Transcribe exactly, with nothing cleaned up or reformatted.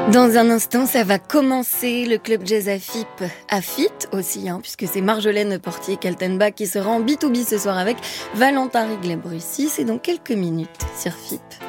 Dans un instant, ça va commencer le club jazz à F I P, à F I T aussi, hein, puisque c'est Marjolaine Portier-Kaltenbach qui sera en B deux B ce soir avec Valentin Riglet-Brussy. C'est dans quelques minutes sur F I P.